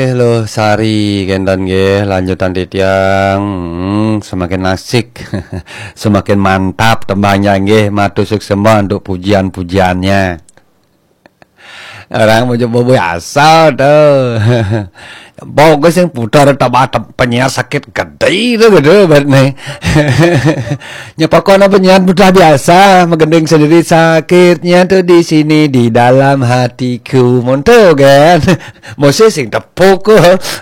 Halo Sari Gendan ge lanjutan titiang semakin asik semakin mantap tembangnya ge matusuk semua untuk pujian-pujiannya. Orang mau coba biasa tuh. Bagus yang putar tambah penyiar sakit gede itu gede banget nih. Nyepakona penyiar putar biasa, menggending sendiri sakitnya tuh di sini di dalam hatiku. Monto kan. Moses sing tepuk.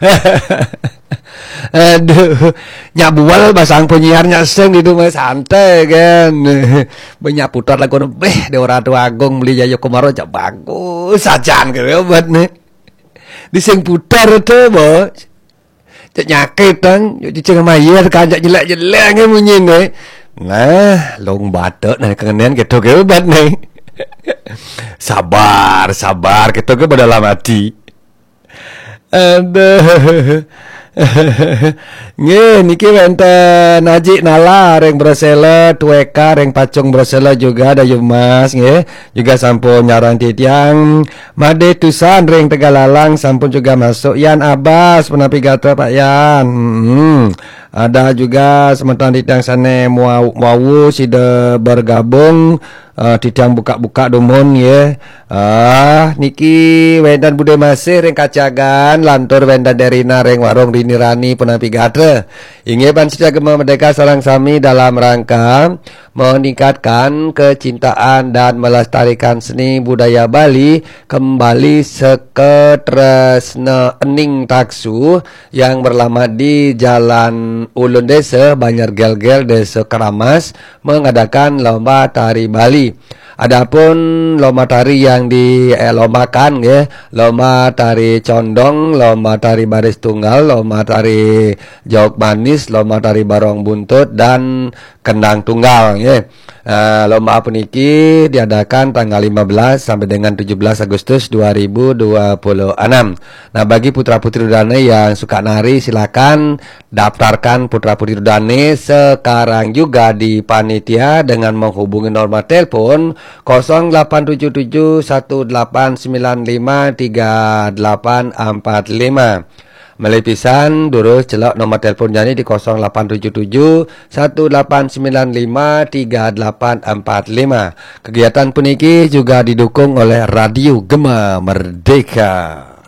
Aduh, nyabual basang penyiarnya seng di rumah santai kan. Banyak putar lagu beh de orang tua agung beli Jayo Komaro cak bagus sajan gitu buat nih. Di sing putar tuh bos. Cak nyakit tang, di ceng mayar kajak jelek-jelek nge bunyi nih. Nah, long batuk nah kengen gitu ke buat nih. Sabar, sabar gitu ke dalam hati. Aduh. Nge niki wenten Naji Nala reng Brosela Tueka reng Pacung Brosela juga ada Yumas nge juga sampun nyarang titiang Made Tusan reng Tegalalang sampun juga masuk Yan Abbas penapi gata Pak Yan. Ada juga sementara titiang sana mau sida bergabung titiang buka-buka dumun ya. Niki wendan bude masih reng kacagan lantur wendan derina reng warung rinirani penapi gatra. Ingin pansia Gema Merdeka Sarang Sami dalam rangka meningkatkan kecintaan dan melestarikan seni budaya Bali kembali seketresna ening taksu yang berlama di Jalan Ulun Desa Banjar Gel-Gel Desa Keramas mengadakan lomba tari Bali. Adapun lomba tari yang dilombakan ya, lomba tari condong, lomba tari baris tunggal, lomba tari jawab manis, lomba tari barong buntut dan kendang tunggal ya. Lomba puniki diadakan tanggal 15 sampai dengan 17 Agustus 2026. Nah, bagi putra-putri Rudane yang suka nari silakan daftarkan putra-putri Rudane sekarang juga di panitia dengan menghubungi nomor telepon 087719538845. Melepisan durus celok nomor telepon jadi di 087718953845. Kegiatan puniki juga didukung oleh Radio Gema Merdeka.